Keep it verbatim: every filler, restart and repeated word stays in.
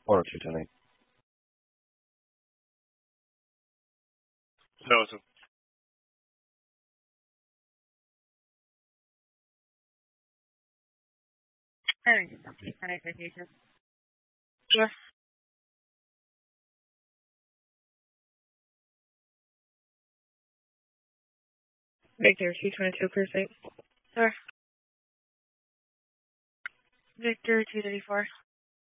one oh two ten eight. No, it's a Sure. Victor, two twenty-two Precinct. Sure. Victor, two thirty-four.